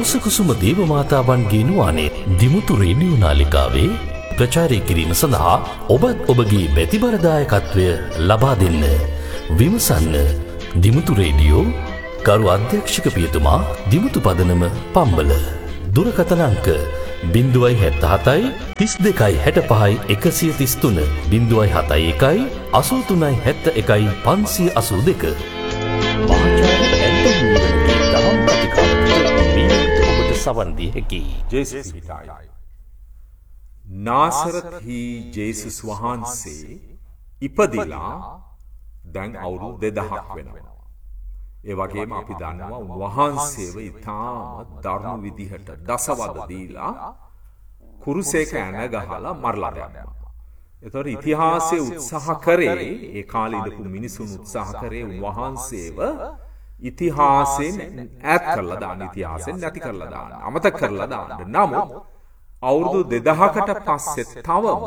රෝස කුසුම දේව මාතාවන්ගේ නුවණේ දිමුතු රේඩියෝ නාලිකාවේ ප්‍රචාරය කිරීම සඳහා ඔබත් ඔබගේ බැතිබර දායකත්වය ලබා දෙන්න. විමසන්න දිමුතු රේඩියෝ ගරු අධ්‍යක්ෂක පියතුමා දිමුතු පදනම පම්බල. දුරකථන අංක 077 32 65 133 071 83 71 582. මහාචාර්ය ඇන්ටනි වීරගේ දහම් කතිකාවතට මීට ඔබට සවන් දී හැකියි. ජේසුස් පිටායි. නාසරත්හි ජේසුස් වහන්සේ ඉපදිලා දැන් අවුරුදු 2000ක් වෙනවා. ඒ වගේම අපි දන්නවා උන්වහන්සේව ඉතාම දරුණු විදිහට දසවද දීලා කුරුසේක ඇන ගහලා මරලා දැම්මා. ඒතකොට ඉතිහාසයේ උත්සාහ කරේ ඒ කාලේ ඉඳපු මිනිසුන් උත්සාහ කරේ උන්වහන්සේව ඉතිහාසයෙන් ඈත් කරලා දාන්න, ඉතිහාසයෙන් නැති කරලා දාන්න, අමතක කරලා දාන්න. නමුත් අවුරුදු 2000කට පස්සේ තවම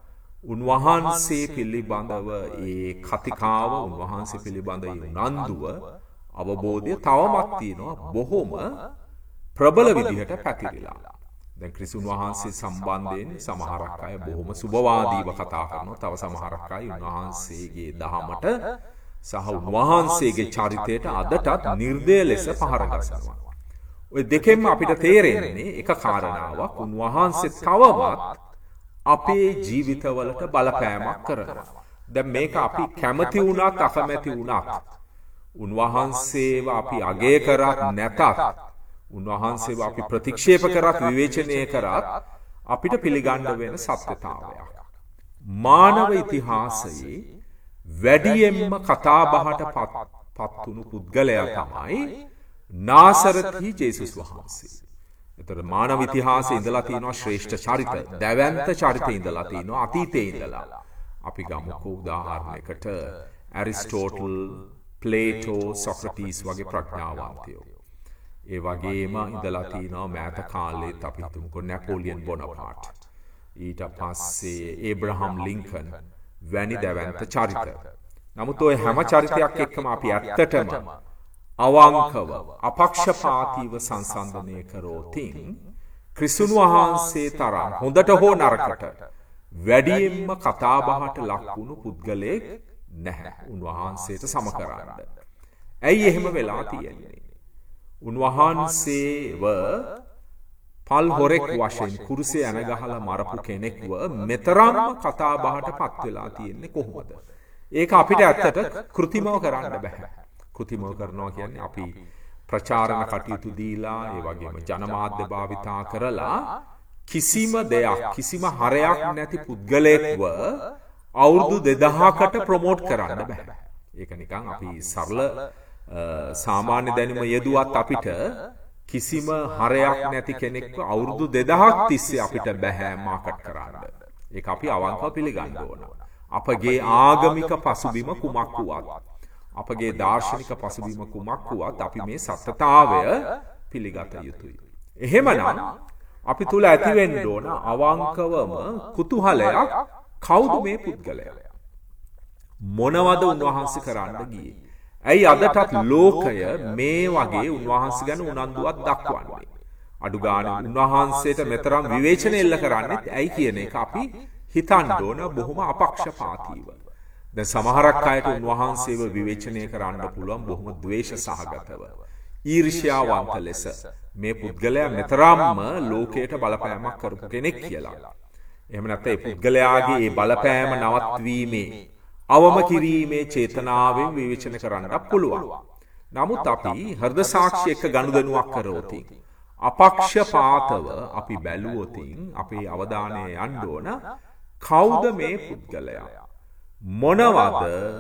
උන්වහන්සේ පිළිබඳව ඒ කතිකාව, උන්වහන්සේ පිළිබඳ උනන්දුව, අවබෝධය තවමත් තියෙනවා, බොහොම ප්‍රබල විදිහට පැතිරිලා. දැන් ක්‍රිස්තුන් වහන්සේ සම්බන්ධයෙන් සමහරක් අය බොහොම සුබවාදීව කතා කරනවා. තව සමහරක් අය උන්වහන්සේගේ දහමට සහ උන්වහන්සේගේ චරිතයට අදටත් නිර්දය ලෙස පහර ගසනවා. ඔය දෙකෙන්ම අපිට තේරෙන්නේ එක කාරණාවක්, උන්වහන්සේ තවමත් අපේ ජීවිතවලට බලපෑමක් කරනවා. දැන් මේක අපි කැමති වුණත් අකමැති වුණත්, උන්වහන්සේව අපි අගය කරත් නැතත්, උන්වහන්සේව අපි ප්‍රතික්ෂේප කරත් විවේචනය කරත් අපිට පිළිගන්න වෙන සත්‍යතාවයක්. මානව ඉතිහාසයේ වැඩියෙන්ම කතාබහට පත්වුණු පුද්ගලයා තමයි නාසරත්හි ජේසුස් වහන්සේ. එතකොට මානව ඉතිහාසයේ ඉඳලා තියෙනවා ශ්‍රේෂ්ඨ චරිත, දැවැන්ත චරිත ඉඳලා තියෙනවා අතීතයේ ඉඳලා. අපි ගමුකෝ උදාහරණයකට ඇරිස්ටෝටල්, ප්ලේටෝ, සොක්‍රටිස් වගේ ප්‍රඥාවන්තයෝ. ඒ වගේම ඉඳලා තියෙනවා මෑත කාලෙත් අපි හිතමුකෝ නැපෝලියන් බොනපාට්, ඊට පස්සේ ඒබ්‍රහම් ලින්කන් වැනි දැවැන්ත චරිත. නමුත් ඔය හැම චරිතයක් එක්කම අපි ඇත්තටම අවංකව අපක්ෂපාතීව සංසන්දනය කරෝතින් ක්‍රිස්තුන් වහන්සේ තරම් හොඳට හෝ නරකට වැඩියෙන්ම කතාබහට ලක්වුණු පුද්ගලයෙක් නැහැ උන්වහන්සේට සම කරන්න. ඇයි එහෙම වෙලා තියෙන්නේ? උන්වහන්සේව පල් හොරෙක් වශයෙන් කුරුසේ ඇන ගහලා මරපු කෙනෙක්ව මෙතරම් කතාබහට පත් වෙලා තියෙන්නේ කොහොමද? ඒක අපිට ඇත්තට කෘතිමව කරන්න බෑ. කෘතිමව කරනවා කියන්නේ අපි ප්‍රචාරණ කටයුතු දීලා, ඒ වගේම ජනමාධ්‍ය භාවිතා කරලා කිසිම දෙයක්, කිසිම හරයක් නැති පුද්ගලයෙක්ව අවුරුදු 2000කට ප්‍රොමෝට් කරන්න බෑ. ඒක නිකන් අපි සරල සාමාන්‍ය දැනුම යෙදුවත් අපිට කිසිම හරයක් නැති කෙනෙක්ව අවුරුදු 2000ක් තිස්සේ අපිට බෑ මාකට් කරන්න. ඒක අපි අවංකව පිළිගන්න ඕන. අපගේ ආගමික පසුබිම කුමක් වුවත්, අපගේ දාර්ශනික පසුබිම කුමක් වුවත් අපි මේ සත්‍යතාවය පිළිගත යුතුයි. එහෙමනම් අපි තුල ඇති වෙන්න ඕන අවංකවම කුතුහලයක්, කවුද මේ පුද්ගලයා? මොනවද උන්වහන්සේ කරන්න ගියේ? ඇයි අදටත් ලෝකය මේ වගේ උන්වහන්සේ ගැන උනන්දුවක් දක්වන්නේ? අඩු ගානේ උන්වහන්සේට මෙතරම් විවේචන එල්ල කරන්නේ ඇයි කියන එක අපි හිතන්න ඕන බොහොම අපක්ෂපාතීව. දැන් සමහරක් අයට උන්වහන්සේව විවේචනය කරන්න පුළුවන් බොහොම ද්වේෂ සහගතව, ඊර්ෂ්‍යාවන්ත ලෙස මේ පුද්ගලයා මෙතරම්ම ලෝකයට බලපෑමක් කරපු කෙනෙක් කියලා. එහෙම නැත්නම් ඒ පුද්ගලයාගේ ඒ බලපෑම නවත්වීමේ, අවම කිරීමේ චේතනාවෙන් විවේචන කරන්නත් පුළුවන්. නමුත් අපි හෘද සාක්ෂි එක්ක ගනුදෙනුවක් කරවොතින්, අපක්ෂපාතව අපි බැලුවොතින් අපේ අවධානය යන්න ඕන කවුද මේ පුද්ගලයා? මොනවද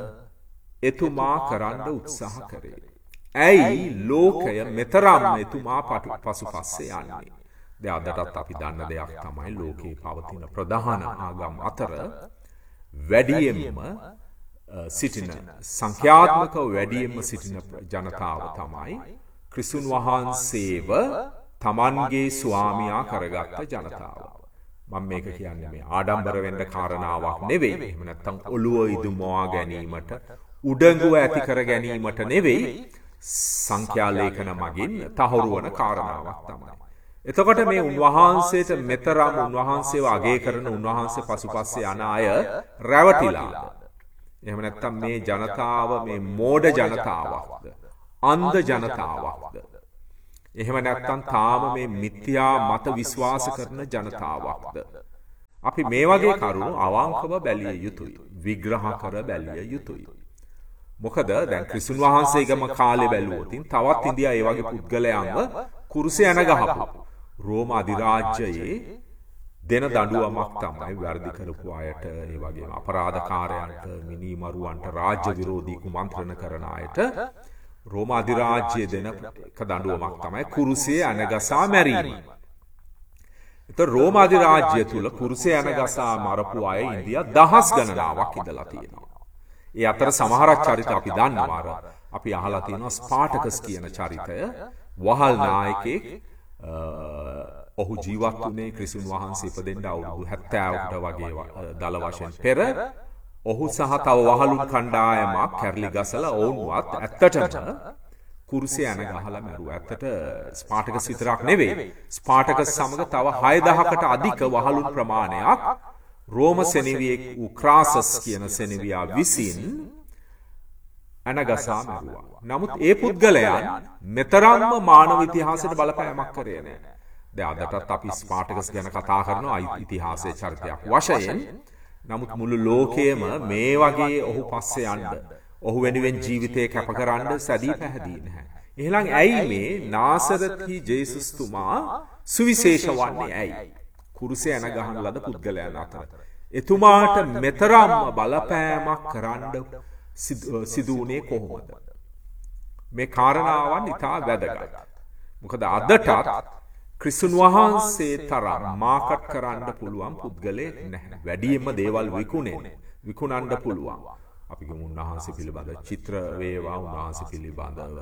එතුමා කරන්න උත්සාහ කරේ? ඇයි ලෝකය මෙතරම් එතුමා පසුපස්සේ යන්නේ? දැන් අදටත් අපි දන්න දෙයක් තමයි ලෝකේ පවතින ප්‍රධාන ආගම් අතර වැඩියෙන්ම සිටින, සංඛ්‍යාත්මකව වැඩියෙන්ම සිටින ජනතාව තමයි ක්‍රිස්තුන් වහන්සේව තමන්ගේ ස්වාමියා කරගත්ත ජනතාව. මම මේක කියන්නේ මේ ආඩම්බර වෙන්න කාරණාවක් නෙවෙයි. එහෙම නැත්නම් ඔළුව ඉදුමවා ගැනීමට, උඩඟුව ඇති කර ගැනීමට නෙවෙයි. සංඛ්‍යා ලේඛන මගින් තහවුරු වන කාරණාවක් තමයි. එතකොට මේ උන්වහන්සේට මෙතරම් උන්වහන්සේව අගය කරන උන්වහන්සේ පසුපස්සේ යන අය රැවටිලාද? එහෙම නැත්නම් මේ ජනතාව මේ මෝඩ ජනතාවක්ද? අන්ධ ජනතාවක්ද? එහෙම නැත්නම් තාම මේ මිත්‍යා මත විශ්වාස කරන ජනතාවක්ද? අපි මේ වගේ කරුණු අවංකව බැලිය යුතුයි. විග්‍රහ කර බැලිය යුතුයි. මොකද දැන් ක්‍රිස්තුන් වහන්සේගම කාලේ බැලුවොත් තවත් ඉන්දියා ඒ වගේ පුද්ගලයන්ව කුරුසේ යන ගහපු රෝම අධිරාජ්‍යයේ දෙන දඬුවමක් තමයි වැරදි කරපු අයට, ඒ වගේම අපරාධකාරයන්ට, මිනිමරුවන්ට, රාජ්‍ය විරෝධී කුමන්ත්‍රණ කරන අයට රෝම අධිරාජ්‍යයේ දෙන එක දඬුවමක් තමයි කුරුසේ අනගසා මැරීම. ඒතර රෝම අධිරාජ්‍යය තුල කුරුසේ අනගසා මරපු අය ඉන්දියා දහස් ගණනාවක් ඉඳලා තියෙනවා. ඒ අතර සමහරක් චරිත අපි දන්නවා. අපි අහලා තියෙනවා ස්පාටකස් කියන චරිතය. වහල් නායකයෙක්. ඔහු ජීවත් වුණේ ක්‍රිස්තුන් වහන්සේ ඉපදෙන්න අවුරුදු 70කට වගේ දල වශයෙන් පෙර. ඔහු සහ තව වහලුන් කණ්ඩායමක් කැරලි ගසලා ඔවුන්වත් ඇත්තටම කුරුසේ යන ගහලා මැරුවා. ඇත්තට ස්පාටකස් විතරක් නෙවෙයි. ස්පාටකස් සමග තව 6000කට අධික වහලුන් ප්‍රමාණයක් රෝම සෙනෙවියෙක් වූ ක්‍රාසස් කියන සෙනෙවියා විසින් අනගසා මැරුවා. නමුත් ඒ පුද්ගලයන් මෙතරම්ම මානව ඉතිහාසයට බලපෑමක් කරේ නැහැ. දැන් අදටත් අපි ස්පාටකස් ගැන කතා කරනවා ඉතිහාසයේ චරිතයක් වශයෙන්. නමුත් මුළු ලෝකයේම මේ වගේ ඔහු පස්සේ යන්න, ඔහු වෙනුවෙන් ජීවිතය කැප කරන්න සැදී පැහැදී නැහැ. එහෙනම් ඇයි මේ නාසරති ජේසුස් තුමා සුවිශේෂ වන්නේ ඇයි? කුරුසේ යන ගහන ලද පුද්ගලයන් අතර එතුමාට මෙතරම් බලපෑමක් කරන්න සිදු වුණේ කොහොමද? මේ කාරණාවන් ඉතා වැදගත්. මොකද අදටත් ක්‍රිස්තුන් වහන්සේ තරම් මාකට් කරන්න පුළුවන් පුද්ගලයෙක් නැහැ. වැඩියෙන්ම දේවල් විකුණන්න පුළුවන්. අපි ගමු උන්වහන්සේ පිළිබඳ චිත්‍ර වේවා, උන්වහන්සේ පිළිබඳව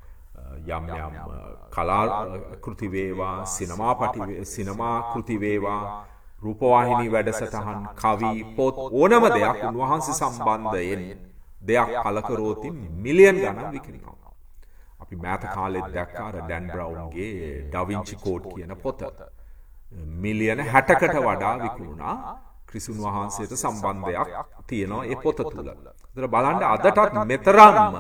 යම් කලා කෘති වේවා, සිනමා කෘති වේවා, රූපවාහිනී වැඩසටහන්, කවි, පොත්, ඕනම දෙයක් උන්වහන්සේ සම්බන්ධයෙන් දෙයක් පළ කරොත් මිලියන් ගණන් විකිණෙනවා. අපි මෑත කාලෙත් දැක්කා අර ඩැන් බ්‍රවුන්ගේ ඩා වින්චි කෝඩ් කියන පොත. මිලියන 60කට වඩා විකුණුණා. ක්‍රිස්තුන් වහන්සේට සම්බන්ධයක් තියෙනවා ඒ පොත තුල. ඒතර බලන්න අදටත් මෙතරම්ම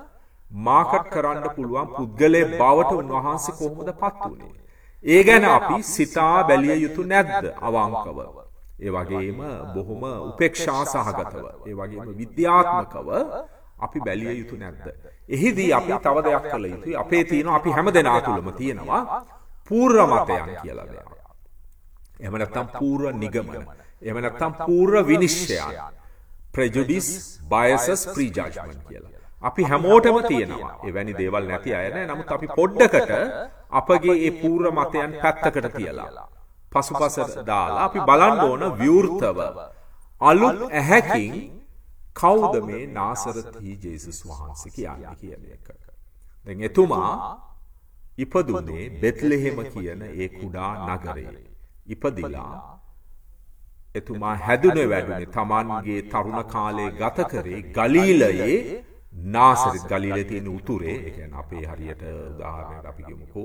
මාකට් කරන්න පුළුවන් පුද්ගලයෙක් බවට උන්වහන්සේ කොහොමද පත් වුනේ? ඒ ගැන අපි සිතා බැලිය යුතු නැද්ද අවංකව? ඒ වගේම බොහොම උපේක්ෂා සහගතව, ඒ වගේම විද්‍යාත්මකව අපි බැලිය යුතු නැද්ද? එහිදී අපි තව දෙයක් කළ යුතුයි. අපේ තියෙනවා, අපි හැමදෙනා තුළම තියෙනවා පූර්ව මතයන් කියලා දෙයක්. එහෙම නැත්නම් පූර්ව නිගමන. එහෙම නැත්නම් පූර්ව විනිශ්චයන්. prejudice, biases, prejudgment කියලා. අපි හැමෝටම තියෙනවා. එවැනි දේවල් නැති අය නෑ. නමුත් අපි පොඩ්ඩකට අපගේ ඒ පූර්ව මතයන් පැත්තකට තියලා පසුපසට දාලා අපි බලන්න ඕන විවෘතව අලුත් ඇහැකින් කවුද මේ නාසරති ජේසුස් වහන්සේ කියන්නේ කියන එක. දැන් එතුමා ඉපදුනේ බෙත්ලෙහෙම කියන ඒ කුඩා නගරේ. ඉපදිලා එතුමා හැදුනේ වැඩුනේ තමන්ගේ තරුණ කාලේ ගත කරේ ගලීලයේ නාසරත්, ගලීලයේ තියෙන උතුරේ. ඒ කියන්නේ අපේ හරියට උදාහරණයක් අපි ගමුකෝ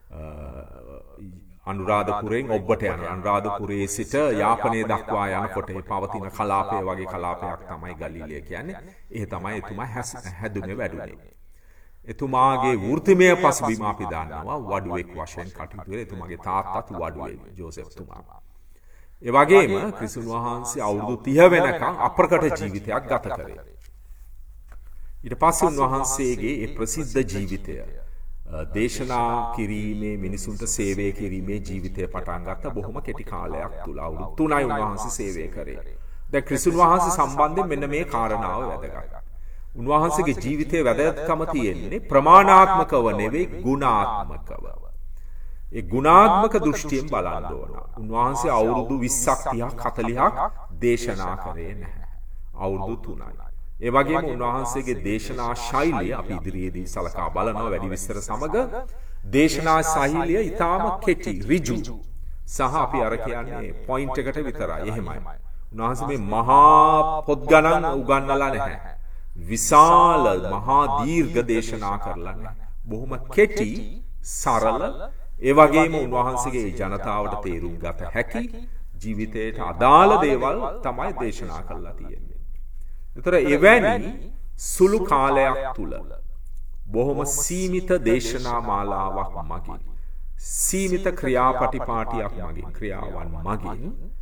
අනුරාධපුරයෙන් ඔබ්බට යන අනුරාධපුරයේ සිට යාපනයේ දක්වා යනකොට ඒ පවතින කලාපය වගේ කලාපයක් තමයි ගලීලිය කියන්නේ. ඒ තමයි එතුමා හැදුනේ වැඩුනේ. එතුමාගේ වෘත්තිමය පසුබිම අපි දන්නවා වඩුවෙක් වශයෙන් කටයුතු කරේ. එතුමාගේ තාත්තත් වඩුවෙක්, ජෝසෙෆ් තුමා. ඒ වගේම ක්‍රිස්තුන් වහන්සේ අවුරුදු 30 වෙනකම් අප්‍රකට ජීවිතයක් ගත කරේ. ඊට පස්සේ උන්වහන්සේගේ ඒ ප්‍රසිද්ධ ජීවිතය දේශනා කිරීමේ, මිනිසුන්ට සේවය කිරීමේ ජීවිතය පටන් ගත්ත බොහොම කෙටි කාලයක් තුල. අවුරුදු 3යි උන්වහන්සේ සේවය කරේ. දැන් ක්‍රිස්තුන් වහන්සේ සම්බන්ධයෙන් මෙන්න මේ කාරණාව වැදගත්. උන්වහන්සේගේ ජීවිතයේ වැදගත්කම තියෙන්නේ ප්‍රමාණාත්මකව නෙවෙයි ගුණාත්මකව. ඒ ගුණාත්මක දෘෂ්ටියෙන් බලන්න ඕන. උන්වහන්සේ අවුරුදු 20ක් 30ක් 40ක් දේශනා කරේ නැහැ. අවුරුදු 3යි. ඒ වගේම උන්වහන්සේගේ දේශනා ශෛලිය අපි ඉදිරියේදී සලකා බලනවා වැඩි විස්තර සමග. දේශනා ශෛලිය ඊටාම කෙටි, ඍජු සහ අපි අර කියන්නේ පොයින්ට් එකට විතරයි. එහෙමයි. උන්වහන්සේ මේ මහා පොත් ගණන් උගන්වලා නැහැ. විශාල මහා දීර්ඝ දේශනා කරලා නැහැ. බොහොම කෙටි සරල ඒ වගේම උන්වහන්සේගේ ජනතාවට තේරුම් ගත හැකි ජීවිතයට අදාළ දේවල් තමයි දේශනා කරලා තියෙන්නේ. ඒතර එවැනි සුළු කාලයක් තුල බොහොම සීමිත දේශනා මාලාවක් මගින් සීමිත ක්‍රියාපටිපාටියක් මගින් ක්‍රියාවන් මගින්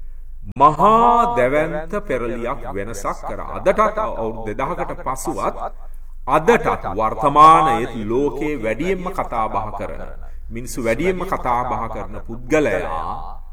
මහා දැවැන්ත පෙරලියක් වෙනසක් කරා. අදටත් අවුරුදු 2000කට පසුවත් අදටත් වර්තමානයේ ලෝකේ වැඩියෙන්ම කතා බහ කරන මිනිස්සු වැඩියෙන්ම කතා බහ කරන පුද්ගලයා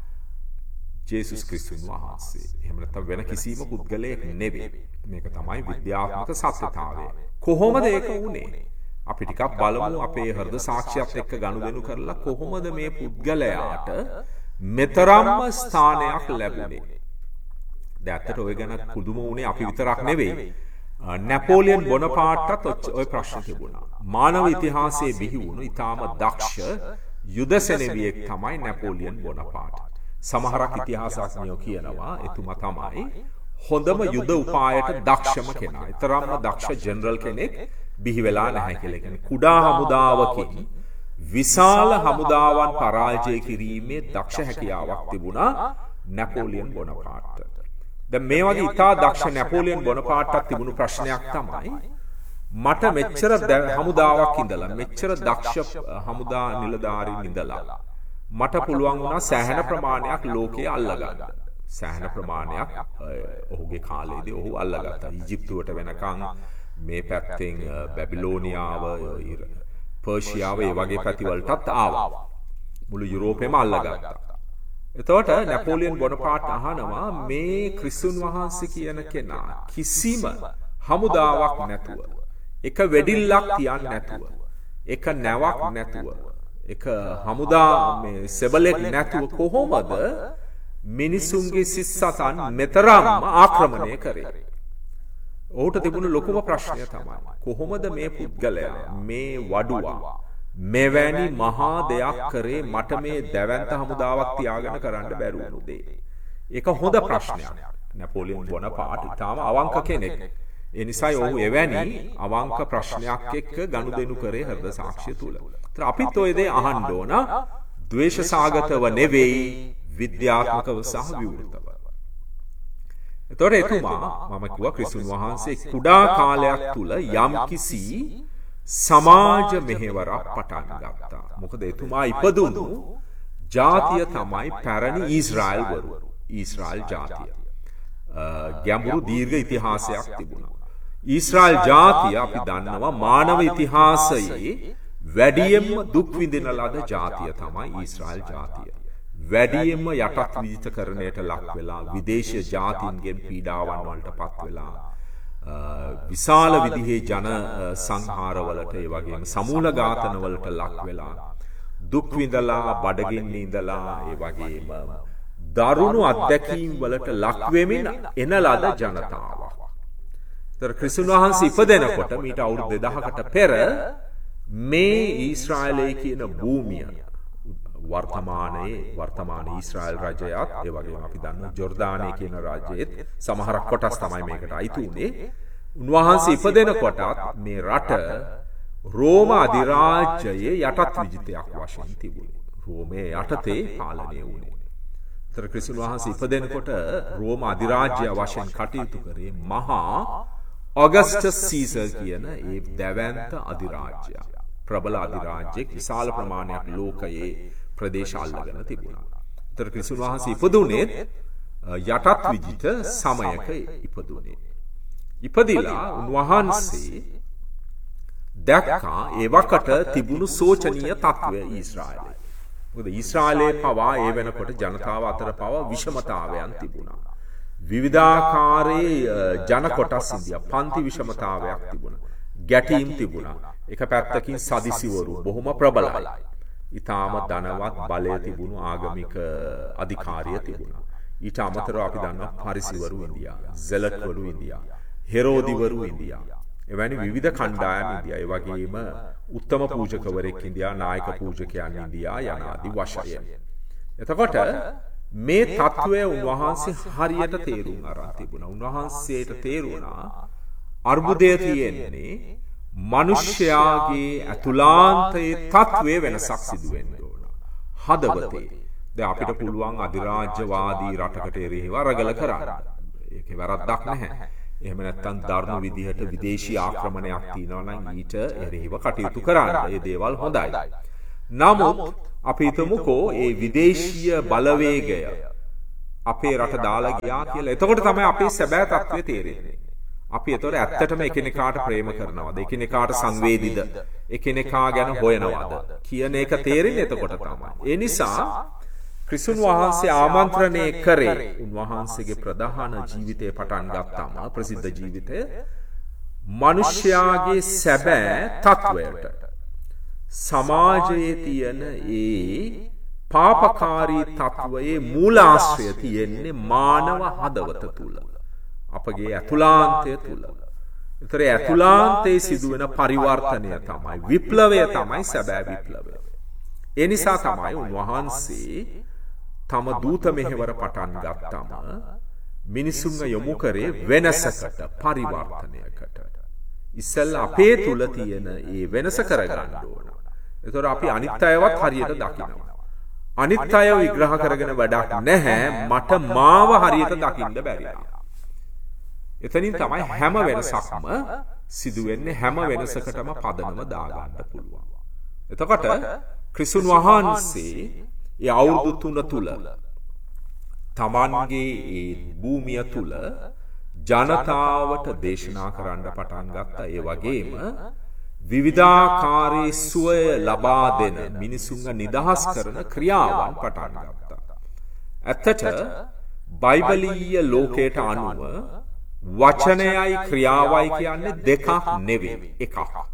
ජේසුස් ක්‍රිස්තුස් වහන්සේ. එහෙම නැත්නම් වෙන කිසිම පුද්ගලයෙක් නෙවෙයි. මේක තමයි විද්‍යාත්මක සත්‍යතාවය. කොහොමද ඒක වුනේ? අපි ටිකක් බලමු අපේ හෘද සාක්ෂියත් එක්ක ගනුදෙනු කරලා කොහොමද මේ පුද්ගලයාට මෙතරම්ම ස්ථානයක් ලැබුණේ. දැන් ඇත්තට ඔය ගැන පුදුම වුණේ අපි විතරක් නෙවෙයි. නැපෝලියන් බොනපාර්ට්ටත් ඔය ප්‍රශ්න තිබුණා. මානව ඉතිහාසයේ බිහි වුණු ඊටාම දක්ෂ යුද සෙනෙවියෙක් තමයි නැපෝලියන් බොනපාර්ට්. සමහරක් ඉතිහාසඥයෝ කියනවා එතුමා තමයි හොඳම යුද උපායට දක්ෂම කෙනා. ඊතරම්ම දක්ෂ ජෙනරල් කෙනෙක් බිහි වෙලා නැහැ කියලා. කියන්නේ කුඩා හමුදාවකින් විශාල හමුදාවන් පරාජය කිරීමේ දක්ෂ හැකියාවක් තිබුණා නැපෝලියන් බොනපාර්ට්ට. දැන් මේ වගේ ඉතා දක්ෂ නැපෝලියන් බොනපාර්ට්ටත් තිබුණු ප්‍රශ්නයක් තමයි මට මෙච්චර හමුදාවක් ඉඳලා මෙච්චර දක්ෂ හමුදා නිලධාරීන් ඉඳලා මට පුළුවන් වුණා සෑහෙන ප්‍රමාණයක් ලෝකයේ අල්ලගන්න. සෑහෙන ප්‍රමාණයක් ඔහුගේ කාලේදී ඔහු අල්ලගත්තා. ඊජිප්තුවට වෙනකන් මේ පැත්තෙන් බැබිලෝනියාව පර්ෂියාව ඒ වගේ පැතිවලටත් ආවා. මුළු යුරෝපෙම අල්ලගත්තා. එතකොට නැපෝලියන් බොනපාර්ට් අහනවා මේ ක්‍රිස්තුන් වහන්සේ කියන කෙනා කිසිම හමුදාවක් නැතුව එක වෙඩිල්ලක් තියන්නේ නැතුව එක නැවක් නැතුව එක හමුදා මේ සෙබලෙක් නැතුව කොහොමද මිනිසුන්ගේ සිස්සතන් මෙතරම් ආක්‍රමණය කරේ? ඔහුට තිබුණු ලොකුම ප්‍රශ්නය තමයි කොහොමද මේ පුද්ගලයා මේ වඩුවා මෙවැනි මහා දෙයක් කරේ මට මේ දැවැන්ත හමුදාවක් තියාගෙන කරන්න බැරි වුණු දේ. ඒක හොඳ ප්‍රශ්නයක්. නැපෝලියන් බොනපාර්ට් ඊටාම අවංක කෙනෙක්. ඒ නිසා ඔහු එවැනි අවංක ප්‍රශ්නයක් එක්ක ගනුදෙනු කරේ හෘද සාක්ෂිය තුල. ඒත් අපිත් ඔය දේ අහන්න ඕන ද්වේෂ සාගතව නෙවෙයි විද්‍යාත්මකව සහ විවෘතව. එතකොට එතුමා මම කිව්වා ක්‍රිස්තුන් වහන්සේ කුඩා කාලයක් තුල යම්කිසි සමාජ මෙහෙවරක් පටන් ගත්තා. මොකද එතුමා ඉපදුණු ජාතිය තමයි පැරණි ඊශ්‍රායල් වරු. ඊශ්‍රායල් ජාතිය. ගැඹුරු දීර්ඝ ඉතිහාසයක් තිබුණා. ඊශ්‍රායල් ජාතිය අපි දන්නවා මානව ඉතිහාසයේ වැඩියෙන්ම දුක් විඳින ලද ජාතිය තමයි ඊශ්‍රායල් ජාතිය. වැඩියෙන්ම යටත් විජිතකරණයට ලක් වෙලා විදේශීය ජාතීන්ගෙන් පීඩාවන් වලට පත් වෙලා විශාල විදිහේ ජන සංහාරවලට ඒ වගේම සමූල ඝාතන වලට ලක් වෙලා දුක් විඳලා බඩගින්න ඉඳලා ඒ වගේම දරුණු අත්දැකීම් වලට ලක් වෙමින් එන ලද ජනතාවක්. ඒතර ක්‍රිස්තුන් වහන්සේ ඉපදෙනකොට මීට අවුරුදු 2000කට පෙර මේ ඊශ්‍රායලයේ කියන භූමිය වර්තමාන ඊශ්‍රායල් රජයත් ඒ වගේම අපි දන්නවා ජෝර්දානයේ කියන රාජ්‍යයේත් සමහරක් කොටස් තමයි මේකට අයිති උනේ. උන්වහන්සේ ඉපදෙනකොටත් මේ රට රෝම අධිරාජ්‍යයේ යටත් විජිතයක් වශයෙන් තිබුණේ. රෝමයේ යටතේ පාලනය වුණේ. ඒතර ක්‍රිස්තුන් වහන්සේ ඉපදෙනකොට රෝම අධිරාජ්‍ය වශයෙන් කටයුතු කරේ මහා ඔගස්ටස් සීසර් කියන ඒ දැවැන්ත අධිරාජ්‍යය. ප්‍රබල අධිරාජ්‍යයක් විශාල ප්‍රමාණයක් ලෝකයේ ප්‍රදේශ අල්ලගෙන තිබුණා. ඒතර ක්‍රිස්තුන් වහන්සේ ඉපදුනේ යටත් විජිත සමයක ඉපදුනේ. ඉපදිලා උන්වහන්සේ දැක්කා ඒ වකට තිබුණු සෝචනීය තත්වය ඊශ්‍රායලයේ. මොකද ඊශ්‍රායලයේ පවා ඒ වෙනකොට ජනතාව අතර පවා විෂමතාවයන් තිබුණා. විවිධාකාරයේ ජන කොටස් ඉන්දියා පන්ති විෂමතාවයක් තිබුණා. ගැටීම් තිබුණා. එක පැත්තකින් සදිසිවරු බොහොම ප්‍රබලයි. ඊටාම ධනවත් බලය තිබුණු ආගමික අධිකාරිය තිබුණා. ඊට අමතරව අපි දන්නවා පරිසිවරු ඉන්දියා, සෙලට්වරු ඉන්දියා, හෙරෝදිවරු ඉන්දියා. එවැනි විවිධ කණ්ඩායම් ඉන්දියා. ඒ වගේම උත්තම පූජකවරයෙක් ඉන්දියා, නායක පූජකයන් ඉන්දියා යන ආදී වශයෙන්. එතකොට මේ තත්වය උන්වහන්සේ හරියට තේරුම් අරන් තිබුණා. උන්වහන්සේට තේරුණා අර්බුදය තියෙන්නේ මිනිස්යාගේ ඇතුළාන්තයේ තත්වයේ වෙනසක් සිදු වෙන්න ඕන. හදවතේ. දැන් අපිට පුළුවන් අධිරාජ්‍යවාදී රටකට එරෙහිව රගල කරන්න. ඒකේ වැරද්දක් නැහැ. එහෙම නැත්නම් ධර්ම විදිහට විදේශී ආක්‍රමණයක් තියෙනවා නම් ඊට එරෙහිව කටයුතු කරන්න. ඒ දේවල් හොඳයි. නමුත් අපි හිතමුකෝ ඒ විදේශීය බලවේගය අපේ රට දාලා ගියා කියලා. එතකොට තමයි අපේ සැබෑ තත්ත්වය තේරෙන්නේ. අපි එතකොට ඇත්තටම එකිනෙකාට ප්‍රේම කරනවද? එකිනෙකාට සංවේදීද? එකිනෙකා ගැන හොයනවද? කියන එක තේරෙන්නේ එතකොට තමයි. ඒ නිසා ක්‍රිස්තුන් වහන්සේ ආමන්ත්‍රණය කරේ උන්වහන්සේගේ ප්‍රධාන ජීවිතය පටන් ගත්තාම ප්‍රසිද්ධ ජීවිතය මිනිස්යාගේ සැබෑ තත්වයට සමාජයේ තියෙන ඒ පාපකාරී තත්වයේ මූලාශ්‍රය තියෙන්නේ මානව හදවත තුල. අපගේ ඇතුළාන්තය තුල. ඒතර ඇතුළාන්තයේ සිදුවෙන පරිවර්තනය තමයි විප්ලවය තමයි සැබෑ විප්ලවය. ඒ නිසා තමයි උන්වහන්සේ තම දූත මෙහෙවර පටන් ගත්තම මිනිසුන්ව යොමු කරේ වෙනසකට පරිවර්තනයකට. ඉස්සෙල්ලා අපේ තුල තියෙන ඒ වෙනස කරගන්න ඕන. ඒතර අපි අනිත් අයවත් හරියට දකිනවා. අනිත් අයව විග්‍රහ කරගෙන වැඩක් නැහැ. මට මාව හරියට දකින්න බැරි. එතනින් තමයි හැම වෙනසක්ම සිදු වෙන්නේ. හැම වෙනසකටම පදනම දාගන්න පුළුවන්. එතකොට ක්‍රිස්තුන් වහන්සේ ඒ අවුරුදු 3 තුල තමන්ගේ ඒ භූමිය තුල ජනතාවට දේශනා කරන්න පටන් ගත්තා. ඒ වගේම විවිධාකාරී සුවය ලබා දෙන මිනිසුන්ව නිදහස් කරන ක්‍රියාවන් පටන් ගත්තා. ඇත්තට බයිබලීය ලෝකයට අනුව වචනයයි ක්‍රියාවයි කියන්නේ දෙකක් නෙවෙයි, එකක්.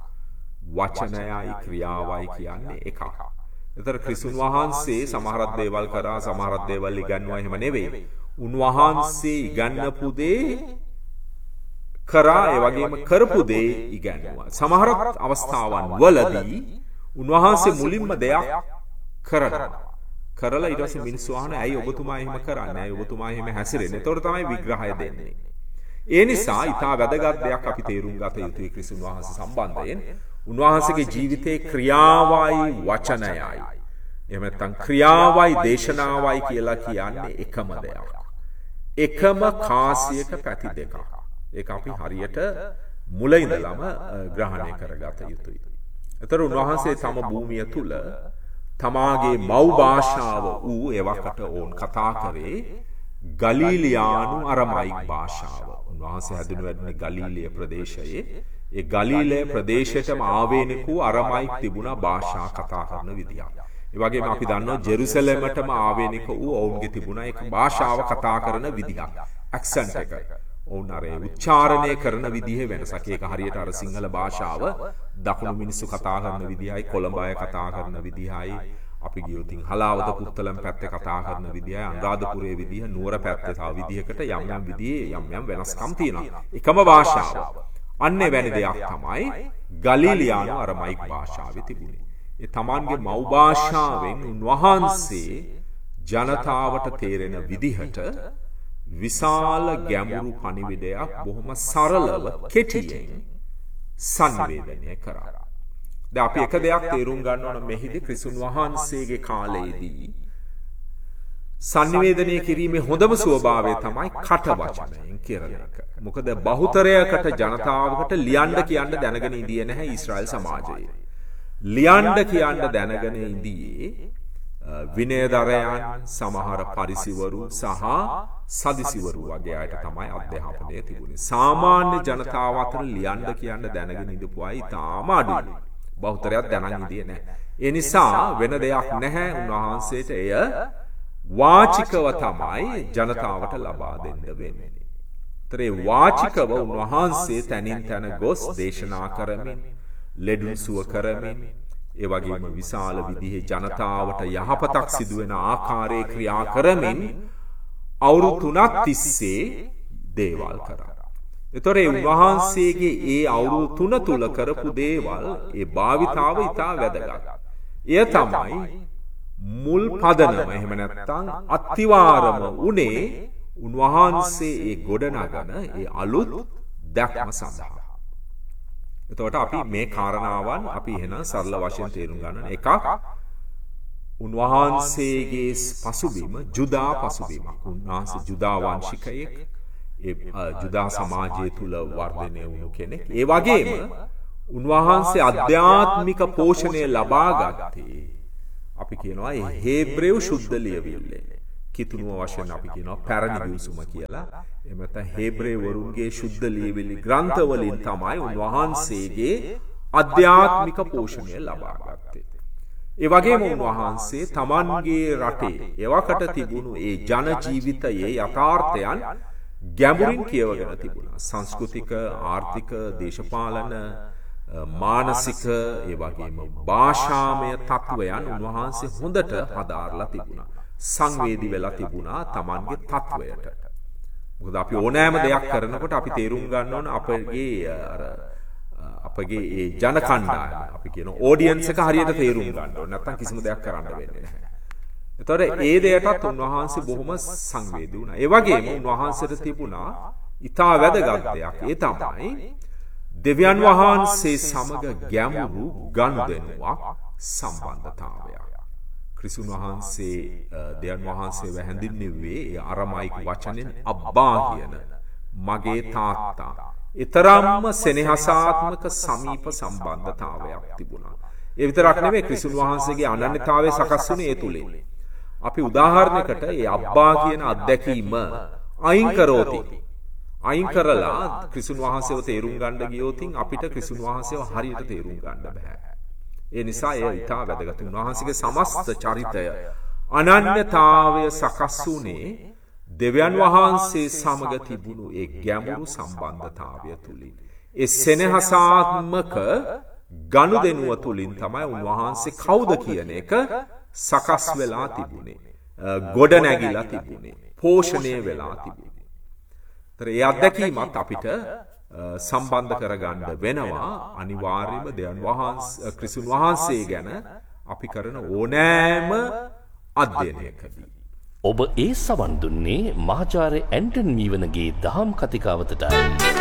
වචනයයි ක්‍රියාවයි කියන්නේ එකක්. ඒතර ක්‍රිස්තුන් වහන්සේ සමහරක් දේවල් කරා, සමහරක් දේවල් ඉගන්වුවා එහෙම නෙවෙයි. උන්වහන්සේ ඉගන්වපු දේ කරා, ඒ වගේම කරපු දේ ඉගන්වුවා. සමහර අවස්ථාවන් වලදී උන්වහන්සේ මුලින්ම දෙයක් කරනවා. කරලා ඊට පස්සේ මිනිස්සු අහනවා ඇයි ඔබතුමා එහෙම කරන්නේ? ඇයි ඔබතුමා එහෙම හැසිරෙන්නේ? ඒතකොට තමයි විග්‍රහය දෙන්නේ. ඒ නිසා ඊටා වැදගත් දෙයක් අපි තේරුම් ගත යුතුයි ක්‍රිස්තුන් වහන්සේ සම්බන්ධයෙන්. උන්වහන්සේගේ ජීවිතේ ක්‍රියාවයි වචනයයි. එහෙම නැත්නම් ක්‍රියාවයි දේශනාවයි කියලා කියන්නේ එකම දෙයක්. එකම කාසියක පැති දෙකක්. ඒක අපි හරියට මුල ඉඳලම ග්‍රහණය කරගත යුතුයි. ඒතර උන්වහන්සේ තම භූමිය තුල තමාගේ මව් භාෂාව වූ එවකට ඕන් කතා කරේ ගලීලියානු අරමයික් භාෂාව. උන්වහන්සේ හැදුණු වැඩුණේ ගලීලිය ප්‍රදේශයේ. ඒ ගලීලය ප්‍රදේශයටම ආවේනික වූ අරමයික් තිබුණා භාෂා කතා කරන විදියක්. ඒ වගේම අපි දන්නවා ජෙරුසලමටම ආවේනික වූ ඔවුන්ගේ තිබුණා ඒක භාෂාව කතා කරන විදියක්. ඇක්සන්ට් එක. ඔවුන් අර උච්චාරණය කරන විදිහේ වෙනසක්. ඒක හරියට අර සිංහල භාෂාව දකුණු මිනිස්සු කතා කරන විදියයි, කොළඹ අය කතා කරන විදියයි, අපි ගියොත් හලාවත පුත්තලම් පැත්තේ කතා කරන විදියයි, අනුරාධපුරයේ විදිය, නුවර පැත්තේ තව විදියකට යම් විදිහේ යම් වෙනස්කම් තියෙනවා. එකම භාෂාව. අන්නේ වැනි දෙයක් තමයි ගලීලියානු අරමයික් භාෂාවේ තිබුණේ. ඒ තමන්ගේ මව් භාෂාවෙන් උන්වහන්සේ ජනතාවට තේරෙන විදිහට විශාල ගැඹුරු පණිවිඩයක් බොහොම සරලව කෙටියෙන් සංවේදනය කරා. දැන් අපි එක දෙයක් තේරුම් ගන්න ඕන මෙහිදී ක්‍රිස්තුන් වහන්සේගේ කාලයේදී සංවේදනය කිරීමේ හොඳම ස්වභාවය තමයි කට වචනයෙන් කරන එක. මොකද බහුතරයකට ජනතාවකට ලියන්න කියන්න දැනගෙන ඉඳියේ නැහැ ඊශ්‍රායල් සමාජයේ. ලියන්න කියන්න දැනගෙන ඉඳියේ විනයදරයන්, සමහර පරිසිවරු සහ සදිසිවරු වගේ අයට තමයි අධ්‍යාපනය තිබුණේ. සාමාන්‍ය ජනතාව අතර ලියන්න කියන්න දැනගෙන ඉඳපු අය ඉතාම අඩුයි. බහුතරයක් දැනන් ඉඳියේ නැහැ. ඒ නිසා වෙන දෙයක් නැහැ උන්වහන්සේට එය වාචිකව තමයි ජනතාවට ලබා දෙන්න වෙන්නේ. ඒතරේ වාචිකව උන්වහන්සේ තනින් තන ගොස් දේශනා කරමින්, ලෙඩුන් සුව කරමින්, ඒ වගේම විශාල විදිහේ ජනතාවට යහපතක් සිදුවෙන ආකාරයේ ක්‍රියා කරමින් අවුරුදු 3ක් තිස්සේ දේවල් කරා. ඒතොර උන්වහන්සේගේ ඒ අවුරුදු 3 තුල කරපු දේවල් ඒ භාවිතාව ඉතා වැදගත්. එය තමයි මුල් පදනම. එහෙම නැත්නම් අත්තිවාරම උනේ උන්වහන්සේ ඒ ගොඩනගන ඒ අලුත් දැක්ම සඳහා. එතකොට අපි මේ කාරණාවන් අපි එහෙනම් සරල වශයෙන් තේරුම් ගන්න. එකක් උන්වහන්සේගේ පසුබිම ජුදා පසුබිමක්. උන්වහන්සේ ජුදා වංශිකයෙක්. ඒ ජුදා සමාජය තුල වර්ධනය වුණු කෙනෙක්. ඒ වගේම උන්වහන්සේ අධ්‍යාත්මික පෝෂණය ලබා ගත්තේ අපි කියනවා ඒ හේබ්‍රේව ශුද්ධ ලියවිල්ලේ. කිතුණුව වශයෙන් අපි කියනවා පැරණි විසුම කියලා. එහෙම නැත්නම් හේබ්‍රේවරුන්ගේ ශුද්ධ ලියවිලි ග්‍රන්ථ වලින් තමයි උන්වහන්සේගේ අධ්‍යාත්මික පෝෂණය ලබා ගත්තේ. ඒ වගේම උන්වහන්සේ තමන්ගේ රටේ එවකට තිබුණු ඒ ජන ජීවිතයේ යථාර්ථයන් ගැඹුරින් කියවගෙන තිබුණා. සංස්කෘතික, ආර්ථික, දේශපාලන, මානසික, ඒ වගේම භාෂාමය තත්වයන් උන්වහන්සේ හොඳට හදාarලා තිබුණා. සංවේදී වෙලා තිබුණා තමන්ගේ තත්වයට. මොකද අපි ඕනෑම දෙයක් කරනකොට අපි තේරුම් ගන්න ඕන අපගේ ඒ ජන කණ්ඩායම අපි කියන ඔඩියන්ස් එක හරියට තේරුම් ගන්න ඕන. නැත්නම් කිසිම දෙයක් කරන්න වෙන්නේ නැහැ. ඒතකොට ඒ දෙයටත් උන්වහන්සේ බොහොම සංවේදී වුණා. ඒ වගේම උන්වහන්සේට තිබුණා ඊටා වැදගත් දෙයක්. ඒ තමයි දෙවියන් වහන්සේ සමග ගැඹුරු ගනුදෙනුවක් සම්බන්ධතාවයක්. ක්‍රිස්තුන් වහන්සේ දෙවියන් වහන්සේව හැඳින්වුවේ ඒ අරමායික වචනෙන් අබ්බා කියන මගේ තාත්තා. ඊතරම්ම සෙනෙහසාත්මක සමීප සම්බන්ධතාවයක් තිබුණා. ඒ විතරක් නෙමෙයි ක්‍රිස්තුන් වහන්සේගේ අනන්‍යතාවය සකස් වුණේ ඒ තුලින්. අපි උදාහරණයකට ඒ අබ්බා කියන අත්දැකීම අයින් කරෝති. අයින් කරලා ක්‍රිස්තුන් වහන්සේව තේරුම් ගන්න ගියොත් අපිට ක්‍රිස්තුන් වහන්සේව හරියට තේරුම් ගන්න බෑ. ඒ නිසා ඒ ඊටා වැදගත්. උන්වහන්සේගේ සමස්ත චරිතය අනන්‍යතාවය සකස් වුණේ දෙවියන් වහන්සේ සමග තිබුණු ඒ ගැඹුරු සම්බන්ධතාවය තුලින්. ඒ සෙනෙහසාත්මක ගනුදෙනුව තුලින් තමයි උන්වහන්සේ කවුද කියන එක සකස් වෙලා තිබුණේ. ගොඩ නැගිලා තිබුණේ. පෝෂණය වෙලා තිබුණේ. ඒතර ඒ අත්දැකීමත් අපිට සම්බන්ධ කරගන්න වෙනවා අනිවාර්යයෙන්ම දෙවියන් වහන්සේ ක්‍රිස්තුන් වහන්සේ ගැන අපි කරන ඕනෑම අධ්‍යයනයකදී. ඔබ ඒ සවන් දුන්නේ මහාචාර්ය ඇන්ටන් මීවනගේ දහම් කතිකාවතටයි.